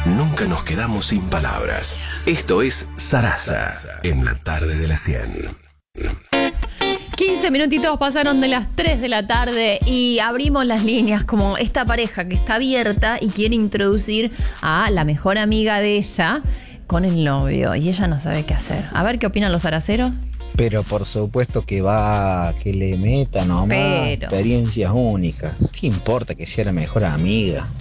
nunca nos quedamos sin palabras. Esto es Sarasa, en la tarde de las 100. 15 minutitos pasaron de las 3 de la tarde y abrimos las líneas como esta pareja que está abierta y quiere introducir a la mejor amiga de ella con el novio y ella no sabe qué hacer. A ver qué opinan los araceros. Pero por supuesto que va, que le meta nomás experiencias únicas. ¿Qué importa que sea la mejor amiga?